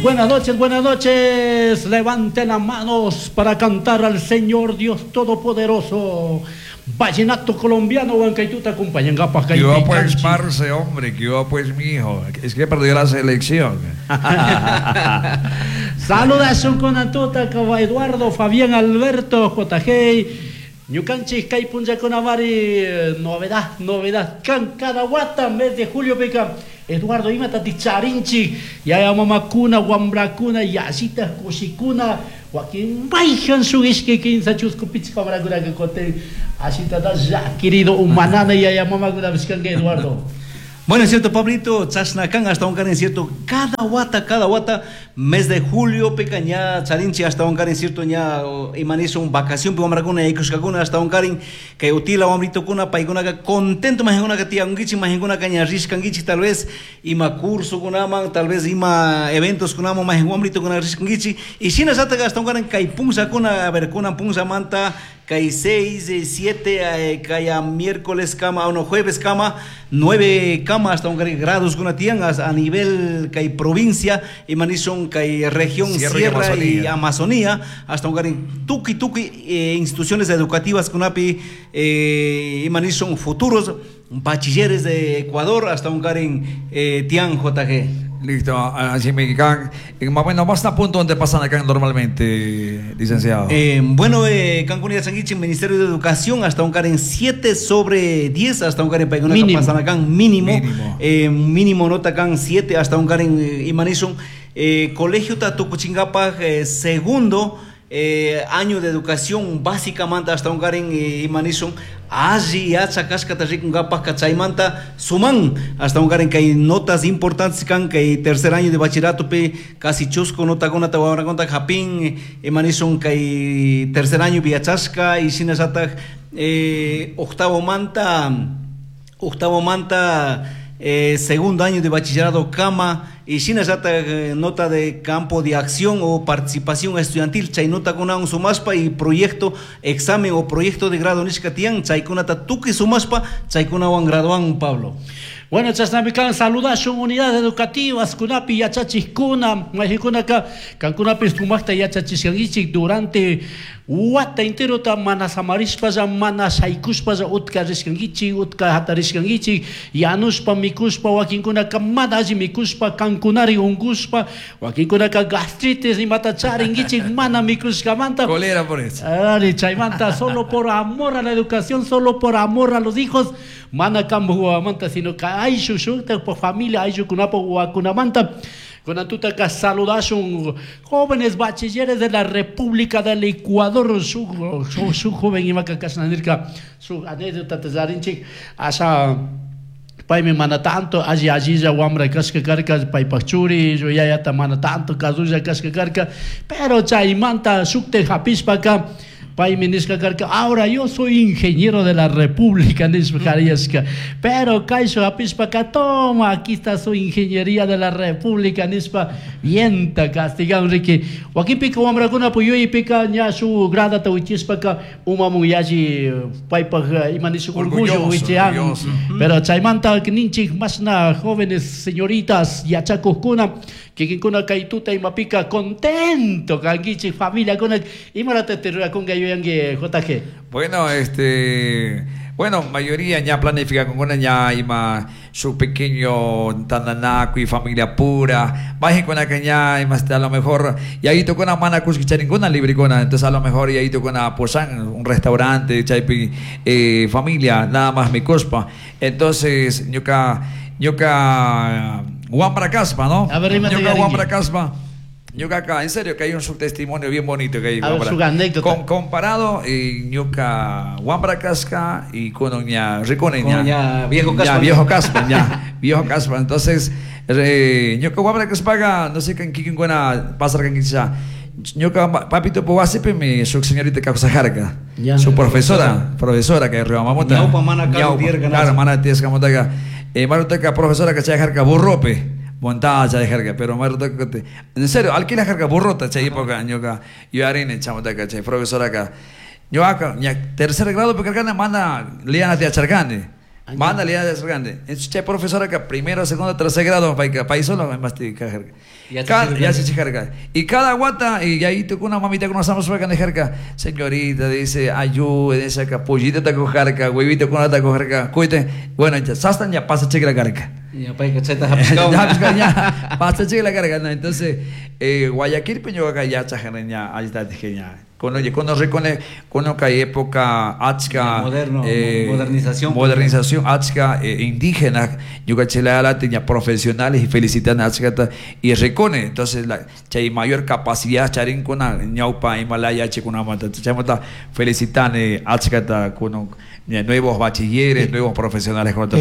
Buenas noches, levanten las manos para cantar al Señor Dios Todopoderoso. Vallenato colombiano, Huancaitú te acompañan. Que iba pues, parce, hombre, que iba pues mi hijo. Es que perdió la selección. Saludación con Antuta, Eduardo, Fabián, Alberto, JG. Ñucanchis, Caipunja con Avari, novedad. Cada guata, mes de julio, peca. Eduardo, imata ticharinchi, ya mamakuna, wambracuna, yasitas, cosikuna, Joaquín, baijan su isque, 15 chuscupits, camaragura que conté, así te das ya, querido, humanana, ya mamakuna, biscan que Eduardo. Bueno, es cierto, Pablito, Chasnacan hasta un es cierto, cada guata, mes de julio, pecaña, charinchi hasta un es cierto, ya, imanizo un vacación, pero maracuna, y cuscacuna hasta un carin, que utila, hombrito, cuna, paiguna, contento, más en una que tía, un gichi, más en una caña, riscangichi, tal vez, ima curso, cunaman, tal vez, ima eventos, cunamo, más en hombrito, con riscangichi, y sin esa hasta un carin, caipunza, cuna, a ver, cuna, punza, manta, Cay 6, 7, caya miércoles cama, o no, jueves cama, 9 cama hasta un grados con a nivel cay provincia, y manizón cay región Sierra y Amazonía, hasta un tuki instituciones educativas con api, y manizón futuros bachilleres de Ecuador, hasta un tian JG. Listo, así me quedan. Más o menos, ¿más a punto donde pasan acá normalmente, licenciado? Bueno, Cancún y Sanguichi, Ministerio de Educación, hasta un 7/10, hasta un Paigona pasan acá mínimo nota acá 7, hasta un Imanison, Colegio Tatucuchingapa, segundo año de educación básicamente hasta un Imanison, allí ya chacascata con gapas cachaimanta suman hasta un que hay notas importantes que hay tercer año de bachillerato pe casi chusco nota con una conta japín Imanison que hay tercer año viachasca y sin esa octavo manta segundo año de bachillerato cama y sin esa nota de campo de acción o participación estudiantil chay nota con un sumaspa y proyecto examen o proyecto de grado niscatian chay con ata tuki sumaspa chay con un graduan Pablo. Bueno, chasnabican saludación unidades educativas kunapi yachachiskuna majikuna kankunapi stumasta yachachiskangichik durante wata entero ta mana samarispa mana saikuspa utka riskangichik utka hatariskangichik yanuspa mikuspa wakinkuna mana mikuspa kankunari unguspa wakinkuna gastritis y matacharingichik mana mikuskamanta colera por eso. Ari chaimanta solo por amor a la educación, solo por amor a los hijos mana kambuamanta sino que hay su por familia hay su kunapo wakunamanta. Con Antuta saludación jóvenes bachilleres de la República del Ecuador, su joven y macacasnanirka, su anécdota tezarinchik, asa paime mana tanto, allí ya wambra cascacarca, paipachuri, yo ya mana tanto, kazuya cascacarca, pero chaimanta sukte japispaka. Ahora yo soy ingeniero de la República Nispacarisca, pero Caixo Apispaca, toma, aquí está su ingeniería de la República Nispa, vienta castigado Ricky. Joaquín pica hombre con apoyo y pica ya su grada tauchispaca, uma muyaji paipa imanisu orgullo wichian. Pero chaimanta ninchik masna jóvenes señoritas yachacoscuna que kuna kaituta y mapica contento kangichi familia con el imarate terra con gayoyangue JG. Bueno, mayoría ya planifica con una ya ima su pequeño tananaco y familia pura. Bajen con la caña y más a lo mejor y ahí tocó una mana cusquicha ninguna libricona, entonces a lo mejor y ahí tocó una posan, un restaurante, chaipi familia, nada más mi cospa. Entonces, ñuca Wambra Caspa, ¿no? A ver, Wambra Caspa. Ñuca acá, en serio que hay un subtestimonio bien bonito que hay. A ver, su anécdota. Comparado Ñuca Wambra Casca y con Riconeña. Viejo Caspa. Viejo Caspa, viejo Caspa. Entonces, Ñuca Wambra Caspa, no sé qué buena pasar con quizá. Ñuca papito Powasipe me su señorita Causajarca. Su profesora que Riobamamota. Ñaupa mana claro, mana tienes que Maruteca profesora que se jarca burrope montada se jarca pero maruteca en serio alquila jarca burrota che época ñoca yo arine chamoteca che profesora acá yo acá tercer grado porque acá mana lean a charcane Mándale ya es grande. Entonces, profesora que primero, segundo, tercer grado, para solo más te carga. Ya se carga. Y cada guata, y ahí tocó una mamita que nos estamos de jerga. Señorita, dice, ayude, esa pollita te cojarca, huevito con la te cojarca, cuite. Bueno, ya sastan, ya pasa cheque la carga. Ya para que ya pasa cheque la carga. Entonces, Guayaquil, peño acá ya chajareña, ahí está, genial. Cuando reconoce que época achka modernización achka indígena yucachela tenía profesionales y felicitan achka y recone entonces la hay mayor capacidad charin con ñaupa Himalaya chekuna mata chamata felicitan achka con nuevos bachilleres, nuevos profesionales con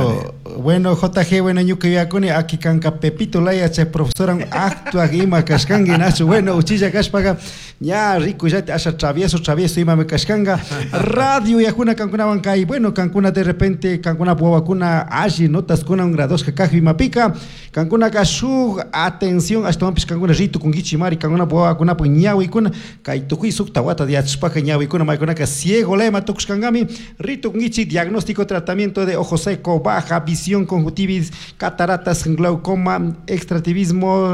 bueno JG bueno yo que ya con aquí canca Pepito Laya che profesora actua gima cascangue nacho bueno uchilla caspaga ya rico ya asa travieso ima me cascanga radio ya kuna cancuna bancay bueno cancuna de repente cancuna puwa kuna ashi notas kuna un grados que caji mapica cancuna kasu atención hasta un cancuna rito con gichimari cancuna puwa kuna puñawi kuna kai tukui sukta wata dia chpaka ñawi kuna mai kuna ka ciego lema tokuskangami rito con gichi diagnóstico tratamiento de ojo seco baja visión conjuntivitis cataratas glaucoma extractivismo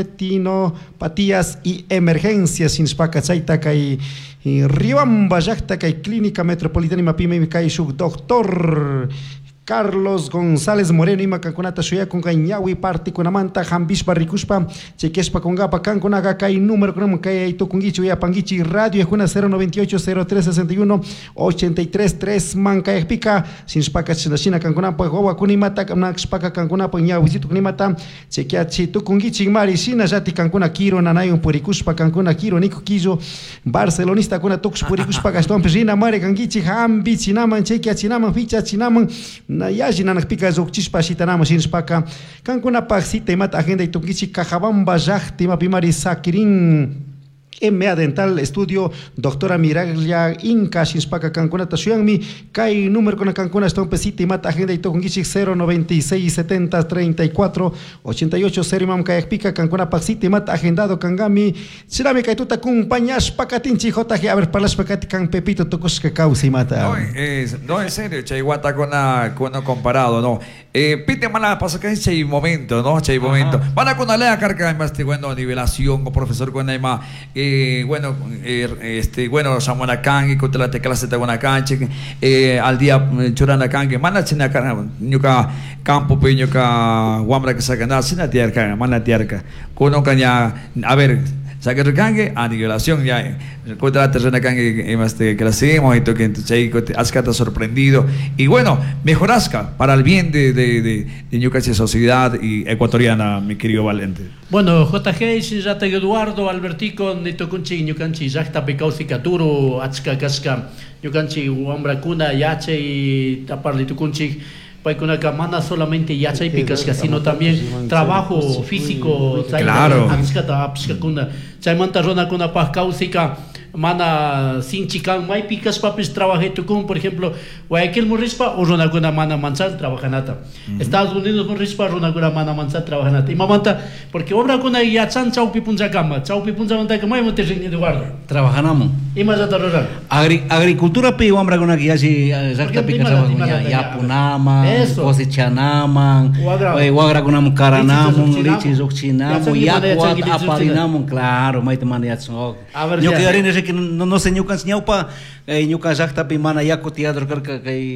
retinopatías y emergencias sin spaka chaita kai Riobamba yakta kai clínica metropolitana mapime kai su doctor Carlos González Moreno ima kankunata suya con ñawi parti con amanta hambis barrikuspa chequespa con gapa kankunaga kai número con kai aito con gichu ya pangichi radio kuna 098 0361 83 3 manca explica sin spaka china kankuna pa gowa kunimata kana spaka kankuna pa ñawi situ kunimata chequea chitu con gichi mari sina jati kankuna kiro nanay un purikuspa kankuna kiro niku kizo barcelonista kuna tox purikuspa gaston pejina mare kangichi hambi chinaman chequea chinaman ficha chinaman na yaji nanak pika zokchispa shitanama sinspaka kankuna paxita imat agenda itukichi kajabamba jahti mapimari sakirin MA Dental Estudio Doctora Miraglia Inca Shinspaka Cancuna Tashuyanmi Kai número con Cancuna Stone Pesita y Mata Agenda y Tokungichi 096 70 34 88 Serimam Kayakpika Cancuna Paxita y Mata Agendado Kangami Chirami Kaituta Kumpañas Pakatinchi JG a ver Palas Pacati Can Pepito Tocos que causa y mata. No, en serio, Chaiguata con comparado, no. Pite mala pasa que hay momento, ¿no? Chay momento. Para con la lea carga más bueno nivelación con profesor con Naima bueno Samuanacan y contra la clase de Guanacan al día Churanacan que mana china ñuka campo peñuka guambra que sacan sin tierra mana tierra con caña a ver saque recangue a nivelación ya contra la terrena que la hacemos y que entonces Asca sorprendido y bueno mejorasca para el bien de Ñucache sociedad y ecuatoriana mi querido Valente. Bueno JG ya te Eduardo Albertico Nitokunchi Ñucanchi Jacta Pecausi Caturo Achka Casca Ñucanchi Uambra Kuna Yache y Taparli Tukunchi Paikuna Kamana solamente yacha y picas sino también trabajo físico claro Chaimanta Rona Kuna Paz Cáusica mana sin chican mai picas papis trabajé tu con por ejemplo Guayaquil Morrispa o Rona Kuna mana manzal trabajanata Estados Unidos Morrispa Rona Kuna mana manzal trabajanata y mamanta porque obra kuna yachan chaupi punza cama chaupi punza manta que mai monte Eduardo trabajanamos y más rural agricultura pe obra kuna que yachi exacta picas ya punama cosechanaman wagra kunam karanamun lichis oxinamun yakuat aparinamun claro mai te manda yachon yo que que no se ñucan ñaupa ñucan jacta pimana yaco teatro carca que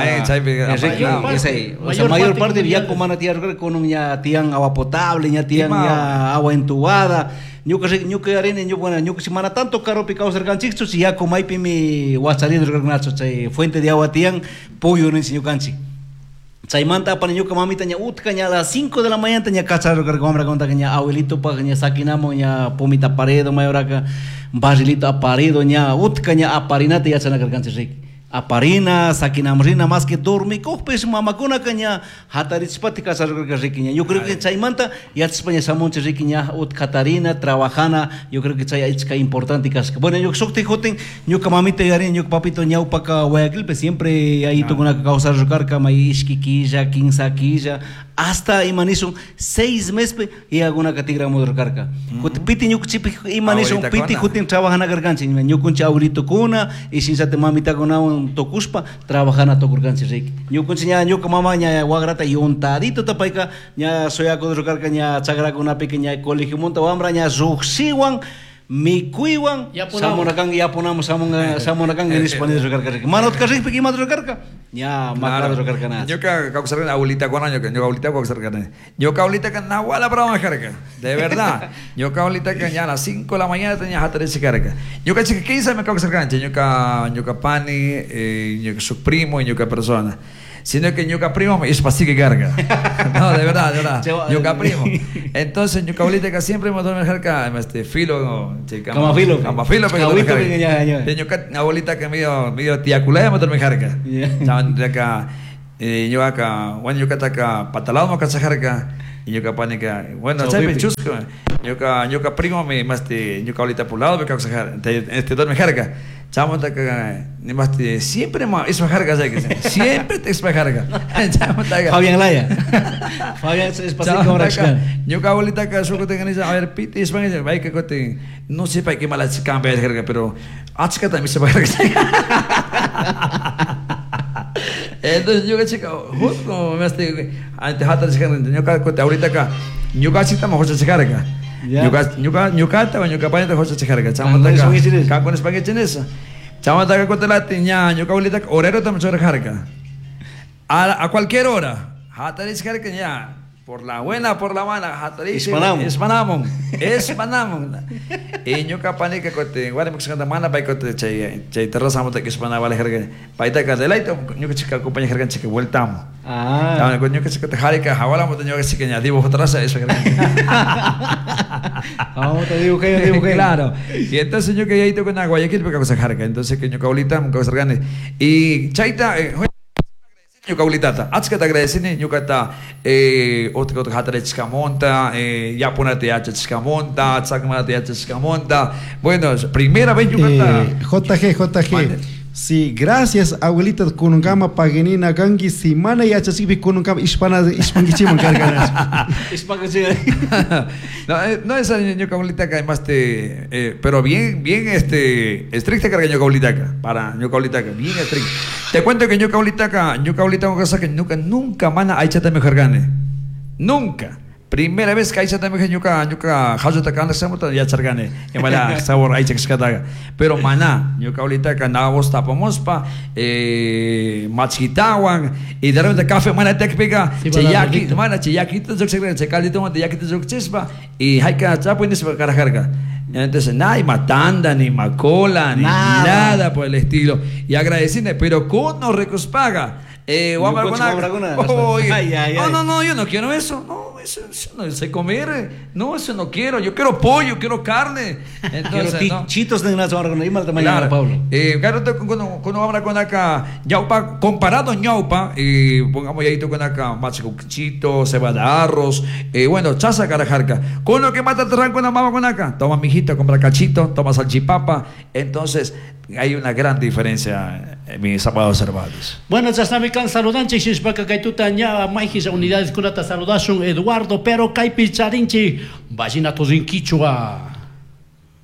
mayor parte yaco mana teatro con ya tian agua potable ya tian ya agua entubada ñuca arena ñuca semana tanto caro picado cerca chicho si yaco maipi mi guacharido nacho fuente de agua tian pollo en ñucanchi Chaimanta para ñuca mamita ña utcaña a las 5 de la mañana tenía cacharo que recombra conta que ña abuelito pa ña saquinamo ña pomita paredo mayoraca basilito aparido ña utcaña aparinate ya chana carganse rick aparina saquinamrina más que dormi copes mamacona caña hatarichpati cacharo que riquiña yo creo que chaimanta ya España samonche riquiña ut catarina trabajana yo creo que chay es importante casca bueno yo sokte joten ñuca mamita yaren ñuca papito ña upaka Guayaquil siempre ahí tengo una causa rocarca mai ishkiquilla quinzaquilla hasta imanison 6 meses y alguna catigra motor carca. Piti ñukuchipi imanison piti jutin trabajan a garganche, ñukunchi aurito kuna y sin sate mamita con un tokuspa trabajan a tokurganche rek. Ñukunchi ña ñuka mama ña wagrata yontadito tapaika ña soya kodro carca ña chagra con una pequeña colegio monta wambra ña ruxiwan mikuiwan samonakang yapunamos samonakang en español carca rek. Manot carrik piki madro carca. Ya, macadro carcana. Yo que causar abuelita con año que yo abuelita causar carcana. Yo que abuelita que nahuala para más carga. De verdad. Yo que abuelita que ya a las 5 de la mañana tenía hasta ese carga. Yo que chique 15 me causar carga. Yo que pani, yo que su primo y yo que persona. Sino que yo que primo me es para que carga. No, de verdad, de verdad. Yo que primo. Entonces yo que abuelita que siempre me duerme carga, filo, Cama filo, pero yo que abuelita que medio tiaculea me duerme carga. Yo acá, bueno, yo acá patalado me casa carga y yo capaz que bueno, ¿sabes? Chusco. Yo que primo me yo que ahorita por lado me causa este duerme carga. Chamo que ni más siempre es carga, siempre te es carga. Fabián Laya. Fabián es pasado como yo que ahorita que suco tengan a ver piti es van a que cote no sepa que mala se cambia de carga, pero achka también se va a carga. Entonces yo que chica, justo me hace antes hasta se carga, yo que ahorita acá, yo casi estamos a se carga. Yo cata, yo capaz de José se carga. Chamo acá con espagueti chinesa. Chamo acá con la tiña, yo que ahorita horario también se carga. A cualquier hora, hasta se carga ya. Por la buena, por la mala, hasta espanamon. Y yo capaz de que cote, guarda mucho canta mana, para que chay terraza monta que espanaba la carga. Para que de laito, yo que chica acompaña carga chica vueltamos. Ah, yo que chica te jarika, jawala monta yo que chica ya dibujo terraza eso carga. Vamos te dibujé. Claro. Y entonces yo que ahí tengo una Guayaquil porque cosa carga. Entonces que yo que ahorita me cosa gane. Y chaita yo kaulitata atska ta agradecine yo kata otro hatare chicamonta ya ponate ya chicamonta tsakmate ya chicamonta. Bueno, primera vez yo kata JG. Sí, gracias abuelita kunungama pagenina gangi simana ya chasibi kunungama hispangichiman carganas. No esa yo abuelita que además pero bien estricta carga yo abuelita para yo abuelita bien estricta. Te cuento que yo abuelita una cosa que nunca mana aichata mejor gane. Nunca. Primera vez que aichata mejor yo hajota kana samuta ya chargane. En mala sabor aicha que pero mana yo abuelita que andaba vos tapamos pa machitawan y de repente café mana te pega chiyaki mana chiyaki to secreto se caldito mana chiyaki to chispa y hay que chapo en ese carga. Entonces nada, ni matanda, ni macola, ni nada por el estilo. Y agradecerle, pero ¿cómo nos recospaga? No, yo no quiero eso. No, eso no sé comer. No, eso no quiero. Yo quiero pollo, quiero carne. Entonces, quiero chitos de nazo ahora con el tamaño de Pablo. Claro, cuando vamos con acá, ñaupa, comparado ñaupa, pongamos ahí con acá, machicuchito, cebada de arroz, bueno, chaza carajarca. Con lo que mata el terrán con la mamá con acá, toma mijita, compra cachito, toma salchipapa. Entonces, hay una gran diferencia en mis zapatos cervados. Bueno, ya sabe que saludanche shishpaka kaituta nya maijis unidades kunata saludashun Eduardo pero kaipi charinchi vagina tosin quichua.